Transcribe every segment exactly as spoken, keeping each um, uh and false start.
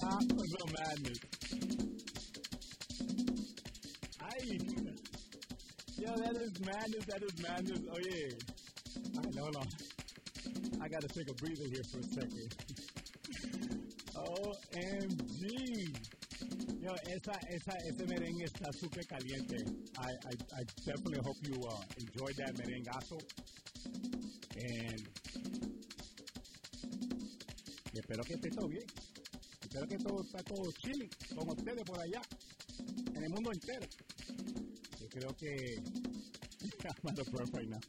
The madness. Ay. Yo, that is madness. That is madness. Oh, yeah. All right, hold on. I got to take a breather here for a second. O M G. Yo, esa, esa, ese merengue está súper caliente. I, I, I definitely hope you uh, enjoyed that merengazo. And y espero que esté todo bien. Espero que todo está todo chilling con ustedes por allá, en el mundo entero. Yo creo que I'm out of breath right now.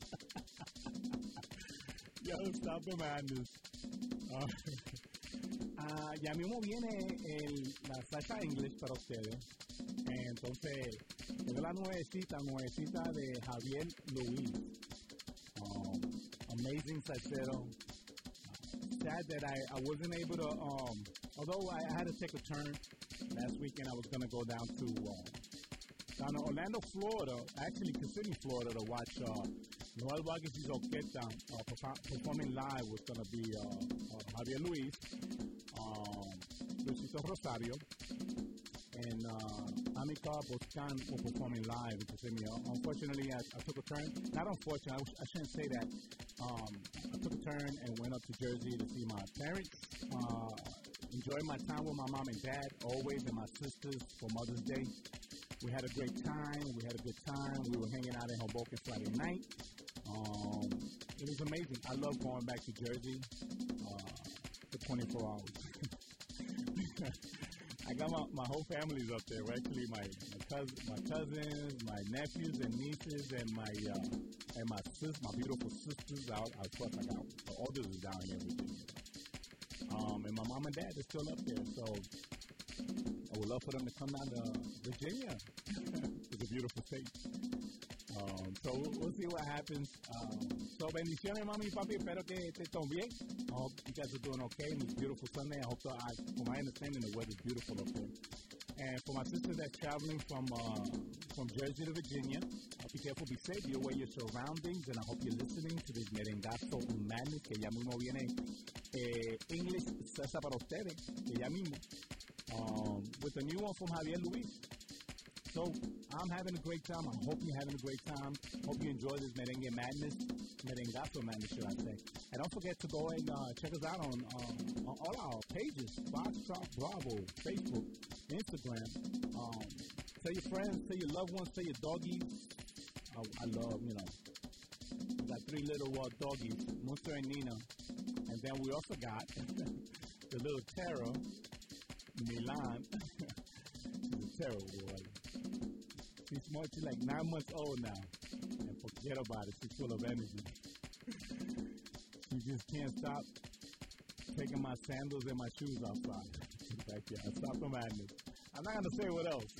Yo, stop the madness. Uh, uh, ya mismo viene el, la salsa English para ustedes. Entonces, tengo la nuevecita, nuevecita de Javier Luis. Um, amazing salsero. Sad that I, I wasn't able to, um, although I, I had to take a turn last weekend, I was going to go down to uh, down to Orlando, Florida, actually Kissimmee, Florida, to watch uh, Noel Vargas y Orquesta uh, perform, performing live was going to be uh, uh, Javier Luis, um, Luisito Rosario, and uh, Amika Boscan were performing live in Kissimmee. Uh, unfortunately, I, I took a turn. Not unfortunately, I, I shouldn't say that. Um, I took a turn and went up to Jersey to see my parents. Uh, enjoyed my time with my mom and dad, always, and my sisters for Mother's Day. We had a great time. We had a good time. We were hanging out in Hoboken Friday night. Um, it was amazing. I love going back to Jersey uh, for twenty-four hours. I got my, my whole family's up there. We're actually, my my, cousin, my cousins, my nephews and nieces, and my uh, and my sis, my beautiful sisters out. Of course, I got the oldest is down here in Virginia. Um, and my mom and dad are still up there. So I would love for them to come down to Virginia. It's a beautiful state. Um, so we'll, we'll see what happens. Um, so bendiciones, mami y papi. Espero que estén bien. I hope you guys are doing okay on this beautiful Sunday. I hope that I, from my understanding, the weather's beautiful up there. And for my sister that's traveling from uh, from Jersey to Virginia, uh, be careful, be safe, be aware of your surroundings, and I hope you're listening to this merengazo madness que ya mismo viene eh, English salsa para ustedes, que ya mismo, um, with a new one from Javier Luis. So I'm having a great time. I hope you're having a great time. Hope you enjoy this merengue madness, merengazo madness, should I say. And don't forget to go and uh, check us out on, uh, on all our pages, Foxtrot, Bravo, Facebook, Instagram. Um, tell your friends, tell your loved ones, tell your doggies. I, I love, you know, we got three little uh, doggies, Munster and Nina. And then we also got the little terror, Milan. She's a terror boy. She's smart. She's like nine months old now. And forget about it. She's full of energy. She just can't stop taking my sandals and my shoes outside. Back here. Stop the madness. I'm not going to say what else.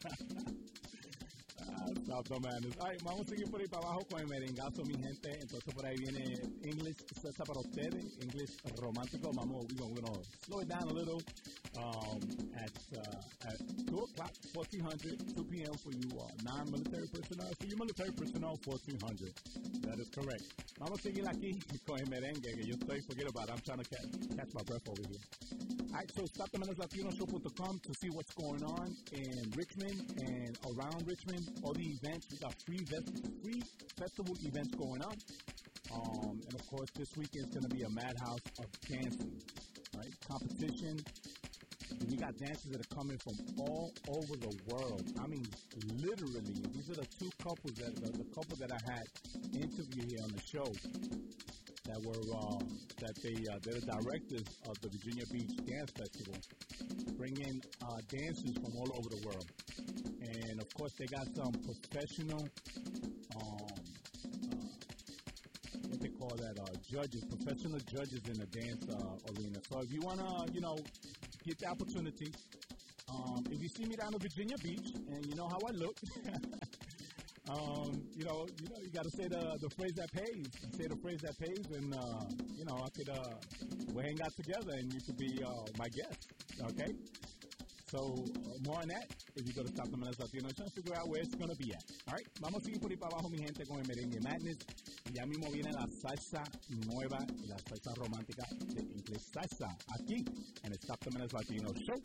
ah, stop the madness. All right, vamos a seguir por ahí para abajo con el merengazo, mi gente. Entonces por ahí viene English salsa para ustedes. English romántico. Vamos, we're going to slow it down a little. Um, at uh, at two o'clock, fourteen hundred, two p.m. for you uh, non-military personnel. For you military personnel, fourteen hundred. That is correct. Vamos a seguir aquí con el merengue que yo estoy, forget about it. I'm trying to catch, catch my breath over here. All right, so stop the menace latino show dot com to see what's going on in Richmond and around Richmond. All the events, we got free, vest- free festival events going on. Um, and of course, this weekend is going to be a madhouse of dancing, right? Competition. We got dancers that are coming from all over the world. I mean, literally. These are the two couples that the, the couple that I had interview here on the show that were um, that they uh, they're the directors of the Virginia Beach Dance Festival, bringing uh, dancers from all over the world. And of course, they got some professional, um, uh, what they call that, uh, judges, professional judges in the dance uh, arena. So if you wanna, you know, get the opportunity. Um, if you see me down in Virginia Beach, and you know how I look, um, you know, you know, you got to say the the phrase that pays. Say the phrase that pays, and uh, you know, I could uh, we'll hang out together, and you could be uh, my guest. Okay. So uh, more on that. If you go to Stop the Menace Latino, trying to figure out where it's going to be at. All right. Vamos a seguir por ahí para abajo, mi gente, con el merengue madness. Ya mismo viene la salsa nueva y la salsa romántica de Inglés Salsa aquí en el Stop the Menace Latino Show.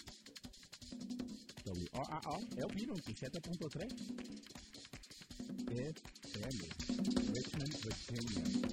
W R R R L P noventa y siete punto tres F M, Richmond, Virginia.